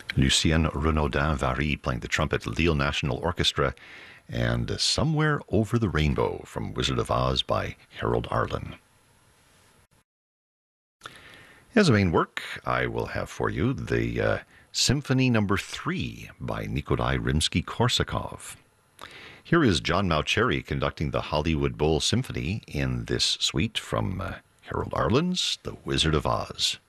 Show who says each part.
Speaker 1: Lucien Renaudin-Vary playing the trumpet, Lille National Orchestra, and Somewhere Over the Rainbow from Wizard of Oz by Harold Arlen. As a main work, I will have for you the Symphony No. 3 by Nikolai Rimsky-Korsakov. Here is John Mauceri conducting the Hollywood Bowl Symphony in this suite from Harold Arlen's The Wizard of Oz.